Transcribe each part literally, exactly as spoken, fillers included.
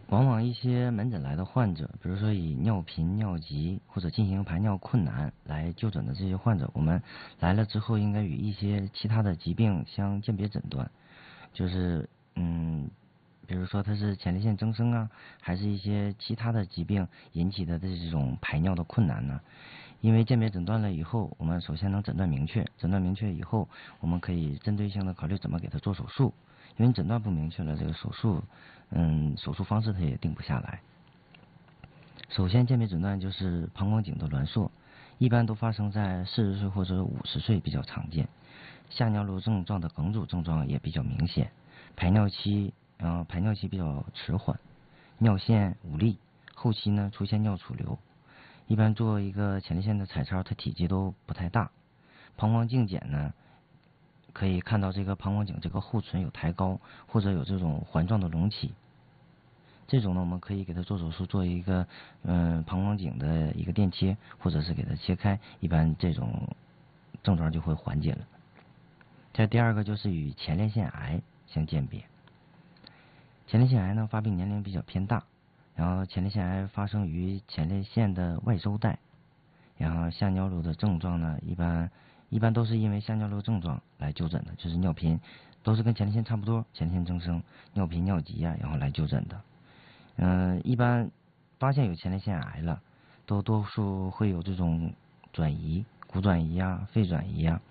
往往一些门诊来的患者，比如说以尿频、尿急或者进行排尿困难来就诊的这些患者，我们来了之后应该与一些其他的疾病相鉴别诊断，就是嗯，比如说它是前列腺增生啊，还是一些其他的疾病引起的这种排尿的困难呢？因为鉴别诊断了以后，我们首先能诊断明确，诊断明确以后，我们可以针对性的考虑怎么给他做手术。因为诊断不明确了，这个手术，嗯，手术方式他也定不下来。首先鉴别诊断就是膀胱颈的挛缩，一般都发生在四十岁或者五十岁比较常见。下尿路症状的梗阻症状也比较明显，排尿期，呃，排尿期比较迟缓，尿线无力，后期呢出现尿储留。一般做一个前列腺的彩超，它体积都不太大。膀胱镜检呢，可以看到这个膀胱颈这个后唇有抬高，或者有这种环状的隆起。这种呢，我们可以给他做手术，做一个嗯膀胱颈的一个电切，或者是给他切开，一般这种症状就会缓解了。这第二个就是与前列腺癌相鉴别。前列腺癌呢，发病年龄比较偏大，然后前列腺癌发生于前列腺的外周带，然后下尿路的症状呢，一般一般都是因为下尿路症状来就诊的，就是尿频，都是跟前列腺差不多，前列腺增生、尿频、尿急呀、然后来就诊的。嗯、呃，一般发现有前列腺癌了，都多数会有这种转移、骨转移呀、肺转移呀。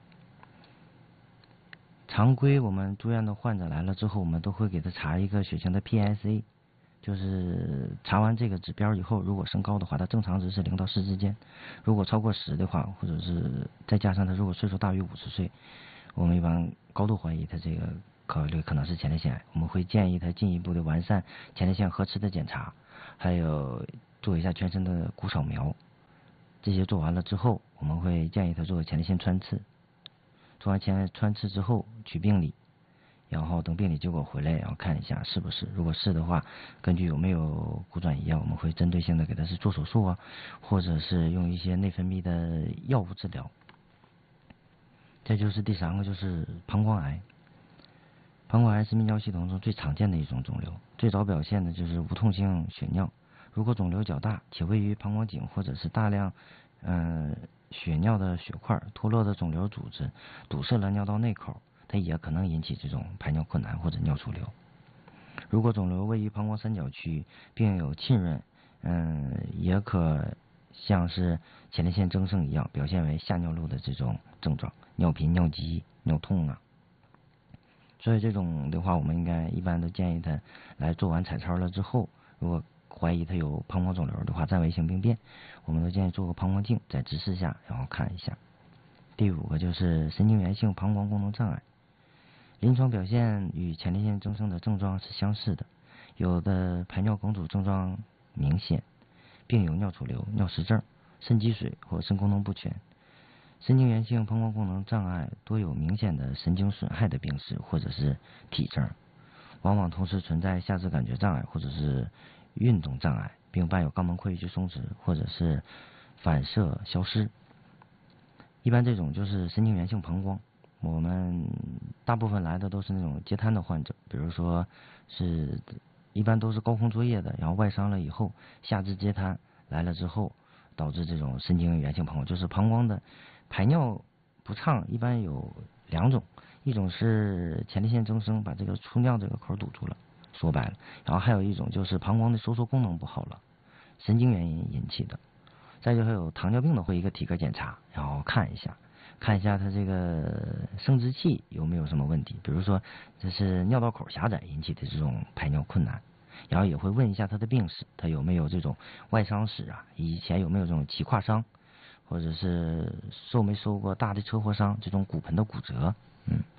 常规我们住院的患者来了之后，我们都会给他查一个血清的 P S A， 就是查完这个指标以后，如果升高的话，它正常值是零到十之间，如果超过十的话，或者是再加上他如果岁数大于五十岁，我们一般高度怀疑他这个考虑可能是前列腺癌，我们会建议他进一步的完善前列腺核磁的检查，还有做一下全身的骨扫描。这些做完了之后，我们会建议他做前列腺穿刺。做完前列腺穿刺之后取病理，然后等病理结果回来，然后看一下是不是，如果是的话，根据有没有骨转移啊，我们会针对性的给他是做手术啊，或者是用一些内分泌的药物治疗。这就是第三个，就是膀胱癌。膀胱癌是泌尿系统中最常见的一种肿瘤，最早表现的就是无痛性血尿。如果肿瘤较大且位于膀胱颈，或者是大量嗯、呃、血尿的血块、脱落的肿瘤组织堵塞了尿道内口，它也可能引起这种排尿困难或者尿储留。如果肿瘤位于膀胱三角区，并有浸润，嗯，也可像是前列腺增生一样，表现为下尿路的这种症状，尿频、尿急、尿痛啊。所以这种的话，我们应该一般都建议他来做完彩超了之后，如果怀疑他有膀胱肿瘤的话，占位性病变，我们都建议做个膀胱镜，在直视下，然后看一下。第五个就是神经元性膀胱功能障碍，临床表现与前列腺增生的症状是相似的，有的排尿梗阻症状明显，并有尿储留、尿失症、肾积水或肾功能不全。神经元性膀胱功能障碍多有明显的神经损害的病史或者是体征，往往同时存在下肢感觉障碍或者是运动障碍，并伴有肛门溃拘松弛或者是反射消失。一般这种就是神经元性膀胱，我们大部分来的都是那种截瘫的患者，比如说是一般都是高空作业的，然后外伤了以后下肢截瘫来了之后，导致这种神经元性膀胱，就是膀胱的排尿不畅，一般有两种，一种是前列腺增生把这个出尿这个口堵住了，说白了，然后还有一种就是膀胱的收缩功能不好了，神经原因引起的。再就还有糖尿病的会一个体格检查，然后看一下，看一下他这个生殖器有没有什么问题，比如说这是尿道口狭窄引起的这种排尿困难，然后也会问一下他的病史，他有没有这种外伤史啊，以前有没有这种骑跨伤，或者是受没受过大的车祸伤，这种骨盆的骨折，嗯。